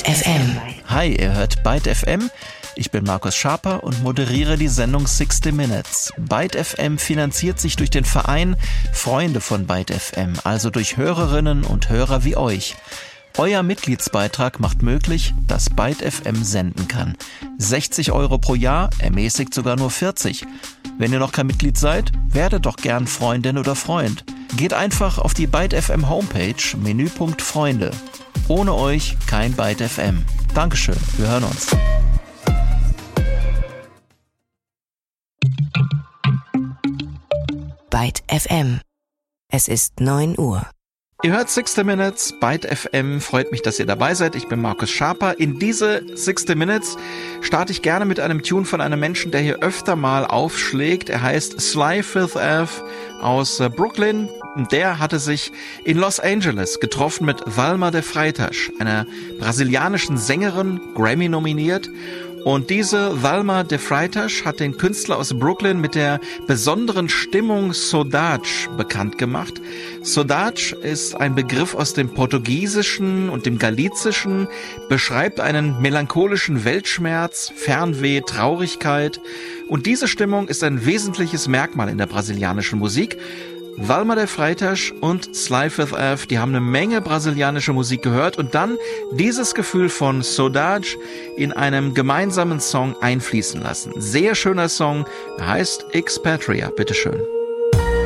FM. Hi, ihr hört Byte FM. Ich bin Markus Schaper und moderiere die Sendung 60 Minutes. Byte FM finanziert sich durch den Verein Freunde von Byte FM, also durch Hörerinnen und Hörer wie euch. Euer Mitgliedsbeitrag macht möglich, dass Byte FM senden kann. 60 € pro Jahr, ermäßigt sogar nur 40. Wenn ihr noch kein Mitglied seid, werdet doch gern Freundin oder Freund. Geht einfach auf die Byte FM Homepage, Menüpunkt Freunde. Ohne euch kein Byte FM. Dankeschön, wir hören uns. Byte FM. Es ist 9 Uhr. Ihr hört 60 Minutes, Byte FM, freut mich, dass ihr dabei seid. Ich bin Markus Schaper. In diese 60 Minutes starte ich gerne mit einem Tune von einem Menschen, der hier öfter mal aufschlägt. Er heißt Sly Fifth Ave aus Brooklyn. Der hatte sich in Los Angeles getroffen mit Valma de Freitas, einer brasilianischen Sängerin, Grammy nominiert. Und diese Valma de Freitas hat den Künstler aus Brooklyn mit der besonderen Stimmung Saudade bekannt gemacht. Saudade ist ein Begriff aus dem Portugiesischen und dem Galizischen, beschreibt einen melancholischen Weltschmerz, Fernweh, Traurigkeit. Und diese Stimmung ist ein wesentliches Merkmal in der brasilianischen Musik. Valma de Freitas und Sly Fifth Ave, die haben eine Menge brasilianische Musik gehört und dann dieses Gefühl von Saudade in einem gemeinsamen Song einfließen lassen. Sehr schöner Song, er heißt Expatria, bitteschön.